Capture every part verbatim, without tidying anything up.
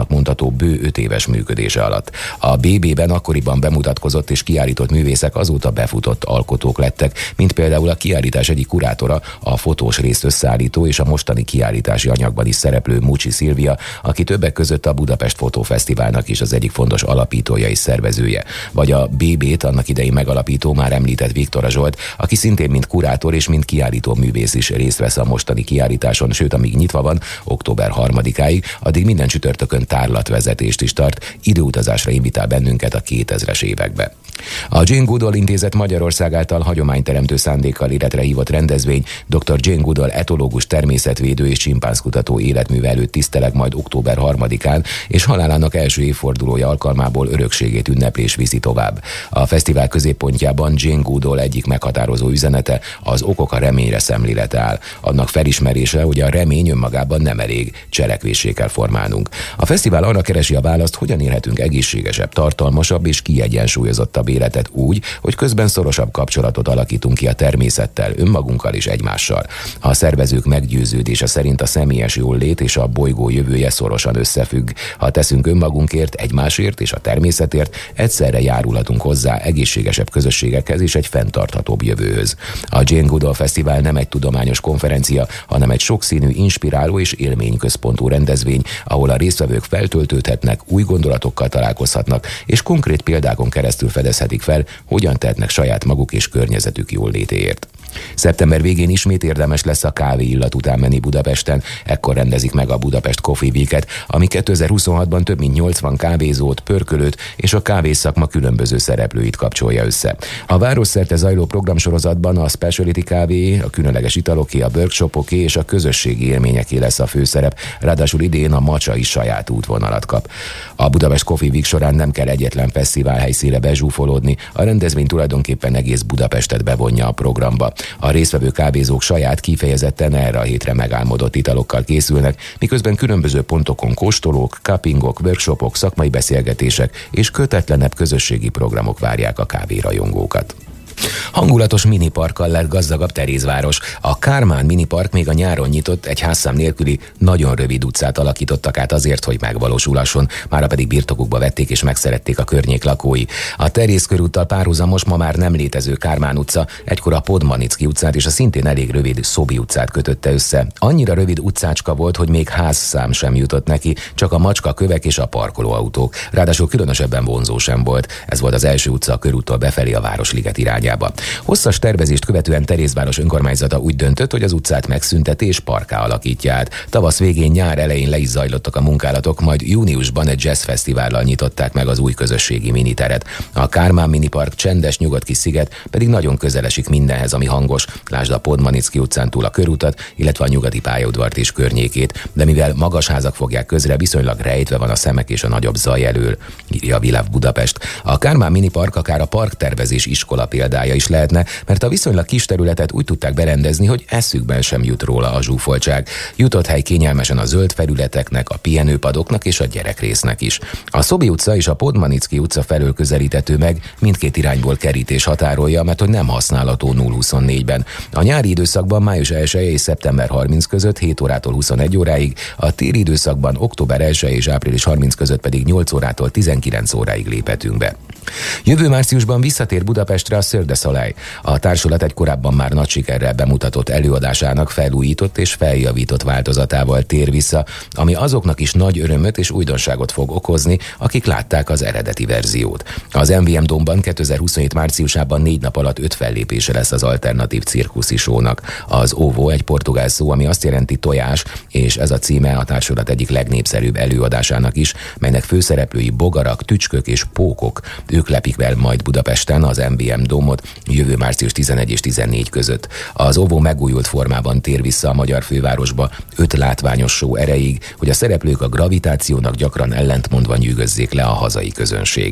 sikeresnek mondható bő öt éves működése alatt. A bé bé-ben akkoriban bemutatkozott és kiállított művészek azóta befutott alkotók lettek, mint például a kiállítás egyik kurátora, a fotós részt összeállító és a mostani kiállítási anyagban is szereplő Mucsi Szilvia, aki többek között a Budapest Fotófesztiválnak is az egyik fontos alapítója és szervezője. Vagy a bé bé-t annak idején megalapító, már említett Viktora Zsolt, aki szintén mint kurátor és mint kiállító művész is részt vesz a mostani kiállításon, sőt, amíg nyitva van, október harmadikáig, addig minden csütörtökön tárlatvezetést is tart, időutazásra invitál bennünket a kétezres évekbe. A Jane Goodall Intézet Magyarország által hagyományteremtő szándékkal életre hívott rendezvény doktor Jane Goodall etológus, természetvédő és csimpánzkutató életműve előtt tiszteleg majd október harmadikán, és halálának első évfordulója alkalmából örökségét ünneplés viszi tovább. A fesztivál középpontjában Jane Goodall egyik meghatározó üzenete, az okok a reményre szemlélete áll. Annak felismerése, hogy a remény önmagában nem elég, cselekvéssé kell formálnunk. A fesztivál arra keresi a választ, hogyan élhetünk egészségesebb, tartalmasabb és kiegyensúlyozottabb életet úgy, hogy közben szorosabb kapcsolatot alakítunk ki a természettel, önmagunkkal és egymással. A szervezők meggyőződése szerint a személyes jólét és a bolygó jövője szorosan összefügg. Ha teszünk önmagunkért, egymásért és a természetért, egyszerre járulhatunk hozzá egészségesebb közösségekhez és egy fenntarthatóbb jövőhöz. A Jane Goodall Fesztivál nem egy tudományos konferencia, hanem egy sokszínű, inspiráló és élményközpontú rendezvény, ahol a résztvevők feltöltődhetnek, új gondolatokkal találkozhatnak, és konkrét példákon keresztül fedezhetik fel, hogyan tehetnek saját maguk és környezetük jóllétéért. Szeptember végén ismét érdemes lesz a kávé illat után menni Budapesten, ekkor rendezik meg a Budapest Coffee Week-et, ami kétezer-huszonhatban több mint nyolcvan kávézót, pörkölőt és a kávészakma különböző szereplőit kapcsolja össze. A városszerte zajló programsorozatban a specialty kávé, a különleges italoké, a workshopoké és a közösségi élményeké lesz a főszerep, ráadásul idén a macsa is saját útvonalat kap. A Budapest Coffee Week során nem kell egyetlen fesztivál helyszínre bezsúfolódni, a rendezvény tulajdonképpen egész Budapestet bevonja a programba. A résztvevő kávézók saját, kifejezetten erre a hétre megálmodott italokkal készülnek, miközben különböző pontokon kóstolók, cuppingok, workshopok, szakmai beszélgetések és kötetlenebb közösségi programok várják a kávérajongókat. Hangulatos miniparkkal lett gazdagabb Terézváros. A Kármán minipark még a nyáron nyitott, egy házszám nélküli, nagyon rövid utcát alakítottak át azért, hogy megvalósulhasson, mára pedig birtokukba vették és megszerették a környék lakói. A Teréz körúttal párhuzamos, ma már nem létező Kármán utca egykor a Podmanicki utcát és a szintén elég rövid Szobi utcát kötötte össze. Annyira rövid utcácska volt, hogy még házszám sem jutott neki, csak a macska kövek és a parkolóautók. Ráadásul különösebben vonzó sem volt. Ez volt az első utca a körúttól befelé a Városliget irányába. Hosszas tervezést követően Terézváros önkormányzata úgy döntött, hogy az utcát megszünteti és parkká alakítja át. Tavasz végén, nyár elején le is zajlottak a munkálatok, majd júniusban egy jazzfesztivállal nyitották meg az új közösségi miniteret. A Kármán minipark csendes, nyugodt kis sziget pedig nagyon közel esik mindenhez, ami hangos. Lásd a Podmanicki utcán túl a körutat, illetve a nyugati pályaudvart és környékét, de mivel magas házak fogják közre, viszonylag rejtve van a szemek és a nagyobb zaj elől, írja a Világ Budapest. A Kármán minipark akár a parktervezés iskola példája is lehetne, mert a viszonylag kis területet úgy tudták berendezni, hogy eszükben sem jut róla a zsúfoltság. Jutott hely kényelmesen a zöld felületeknek, a pihenőpadoknak és a gyerekrésznek is. A Szobi utca és a Podmanicki utca felől közelíthető meg, mindkét irányból kerítés határolja, mert hogy nem használható nulla huszonnégyben. A nyári időszakban május elseje és szeptember harmincadika között hét órától huszonegy óráig, a téli időszakban október elseje és április harmincadika között pedig nyolc órától tizenkilenc óráig léphetünk be. Jövő márciusban visszatér Budapestre a Cirque du Soleil. A társulat egy korábban már nagy sikerrel bemutatott előadásának felújított és feljavított változatával tér vissza, ami azoknak is nagy örömöt és újdonságot fog okozni, akik látták az eredeti verziót. Az em vé em Domban kétezer-huszonhét márciusában négy nap alatt öt fellépése lesz az alternatív cirkuszi sónak. Az óvó egy portugál szó, ami azt jelenti tojás, és ez a címe a társulat egyik legnépszerűbb előadásának is, melynek főszereplői bogarak, tücskök és pókok. Ők lepik el majd Budapesten az em vé em Domot jövő március tizenegy és tizennégy között. Az óvó megújult formában tér vissza a magyar fővárosba öt látványos show erejéig, hogy a szereplők a gravitációnak gyakran ellentmondva nyűgözzék le a hazai közönséget.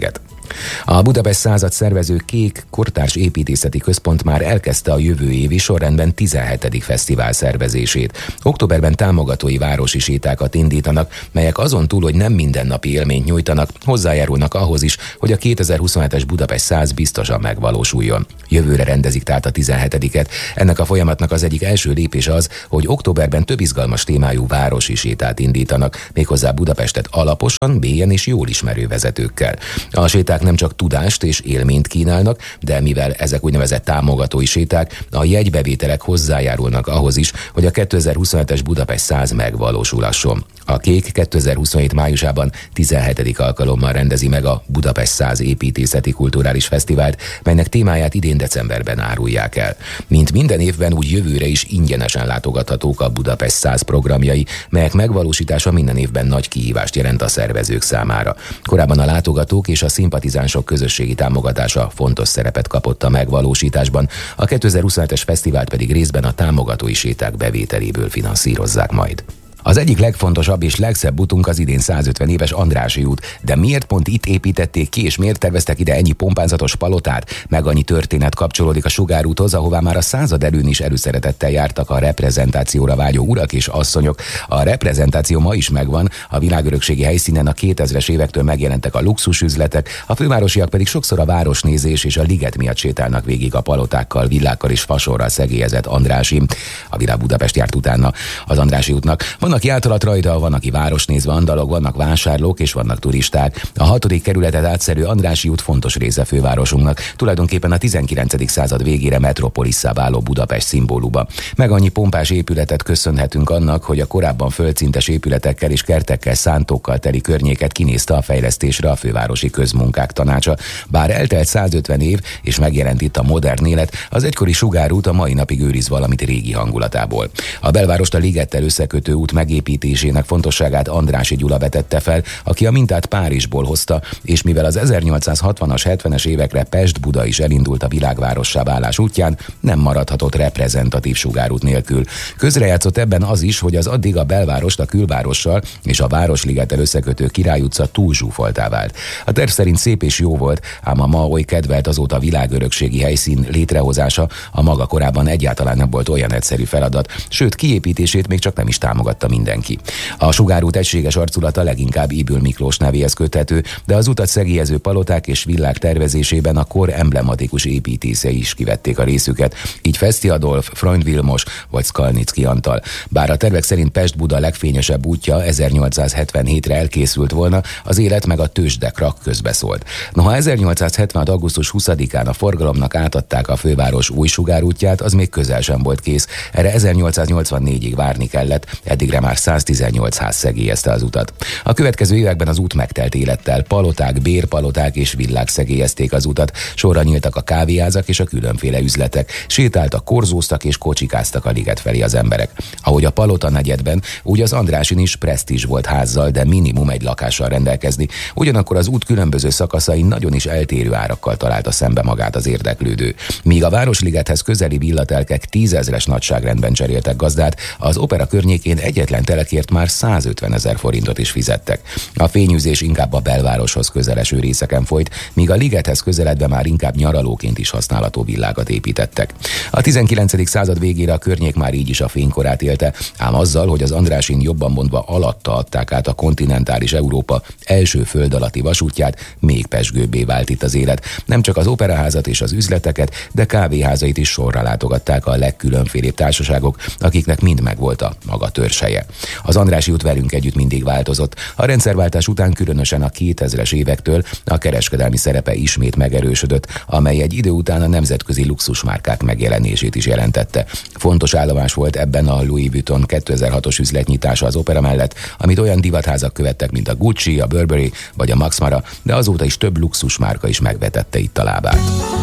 A Budapest század szervező Kék Kortárs Építészeti Központ már elkezdte a jövő évi sorrendben tizenhetedik fesztivál szervezését. Októberben támogatói városi sétákat indítanak, melyek azon túl, hogy nem mindennapi élményt nyújtanak, hozzájárulnak ahhoz is, hogy a kétezer-huszonhetes Budapest száz biztosan megvalósuljon. Jövőre rendezik tehát a tizenhetediket. Ennek a folyamatnak az egyik első lépése az, hogy októberben több izgalmas témájú városi sétát indítanak, méghozzá Budapestet alaposan, mélyen és jól ismerő vezetőkkel. A séták nem csak tudást és élményt kínálnak, de mivel ezek úgynevezett támogatói séták, a jegybevételek hozzájárulnak ahhoz is, hogy a kétezer-huszonhetes Budapest száz megvalósulhasson. A Kék kétezer-huszonhét májusában tizenhetedik alkalommal rendezi meg a Budapest száz építészeti kulturális fesztivált, melynek témáját idén decemberben árulják el. Mint minden évben, úgy jövőre is ingyenesen látogathatók a Budapest száz programjai, melyek megvalósítása minden évben nagy kihívást jelent a szervezők számára. Korábban a látogatók és a szimpatizánsok közösségi támogatása fontos szerepet kapott a megvalósításban, a kétezer-huszonhetes fesztivált pedig részben a támogatói séták bevételéből finanszírozzák majd. Az egyik legfontosabb és legszebb utunk az idén százötven éves Andrássy út, de miért pont itt építették ki, és miért terveztek ide ennyi pompázatos palotát? Meg annyi történet kapcsolódik a Sugárúthoz, ahová már a század előn is előszeretettel jártak a reprezentációra vágyó urak és asszonyok. A reprezentáció ma is megvan, a világörökségi helyszínen a kétezres évektől megjelentek a luxusüzletek, a fővárosiak pedig sokszor a városnézés és a liget miatt sétálnak végig a palotákkal, villákkal és fasorral szegélyezett Andrássy. A Világ Budapest járt utána az Andrássy útnak. Van, aki átalat rajta, van, aki városnézve andalog, vannak vásárlók és vannak turisták. A hatodik kerületet átszerű Andrássy út fontos része fővárosunknak, tulajdonképpen a tizenkilencedik század végére metropolisszá váló Budapest szimbóluma. Meg annyi pompás épületet köszönhetünk annak, hogy a korábban földszintes épületekkel és kertekkel, szántókkal teli környéket kinézte a fejlesztésre a fővárosi közmunkák tanácsa. Bár eltelt százötven év és megjelent itt a modern élet, az egykori Sugárút a mai napig őriz valamit régi hangulatából. A belvárost a ligettel összekötő út megépítésének fontosságát Andrássy Gyula vetette fel, aki a mintát Párizsból hozta, és mivel az ezernyolcszázhatvanas, hetvenes évekre Pest-Buda is elindult a világvárossá válás útján, nem maradhatott reprezentatív Sugárút nélkül. Közrejátszott ebben az is, hogy az addig a belvárost a külvárossal és a Városligettel összekötő Király utca túl zsúfoltá vált. A terv szerint szép és jó volt, ám a ma oly kedvelt azóta világörökségi helyszín létrehozása a maga korában egyáltalán nem volt olyan egyszerű feladat, sőt kiépítését még csak nem is támogatta mindenki. A Sugárút egységes arculata leginkább Ybl Miklós nevéhez köthető, de az utat szegélyező paloták és villák tervezésében a kor emblematikus építészei is kivették a részüket, így Feszti Adolf, Freund Vilmos vagy Skalnicki Antal. Bár a tervek szerint Pest-Buda legfényesebb útja ezernyolcszázhetvenhétre elkészült volna, az élet meg a tőzsdekrak közbeszólt. Noha ezernyolcszázhetvenhat augusztus huszadikán a forgalomnak átadták a főváros új sugárútját, az még közel sem volt kész. Erre ezernyolcszáznyolcvannégyig várni kellett, eddigre már száztizennyolc ház szegélyezte az utat. A következő években az út megtelt élettel, paloták, bérpaloták és villák szegélyezték az utat, sorra nyíltak a kávéházak és a különféle üzletek, sétáltak, korzóztak és kocsikáztak a liget felé az emberek. Ahogy a Palota negyedben, úgy az Andrássyn is presztízs volt házzal, de minimum egy lakással rendelkezni. Ugyanakkor az út különböző szakaszain nagyon is eltérő árakkal találta szembe magát az érdeklődő. Míg a Városligethez közeli villatelkek tízezres nagyságrendben cseréltek gazdát, az opera környékén egyetlen telekért már százötvenezer forintot is fizettek. A fényűzés inkább a belvároshoz közeleső részeken folyt, míg a ligethez közeledve már inkább nyaralóként is használható villákat építettek. A tizenkilencedik század végére a környék már így is a fénykorát élte, ám azzal, hogy az Andrássyn jobban mondva alatta adták át a kontinentális Európa első föld alatti vasútját, még pezsgőbbé vált itt az élet. Nem csak az operaházat és az üzleteket, de kávéházait is sorra látogatták a legkülönfélébb társaságok, akiknek mind megvolt a maga törzshelye. Az Andrássy út velünk együtt mindig változott. A rendszerváltás után különösen a kétezres évektől a kereskedelmi szerepe ismét megerősödött, amely egy idő után a nemzetközi luxusmárkák megjelenését is jelentette. Fontos állomás volt ebben a Louis Vuitton kétezer-hatos üzletnyitása az opera mellett, amit olyan divatházak követtek, mint a Gucci, a Burberry vagy a Max Mara, de azóta is több luxusmárka is megvetette itt a lábát.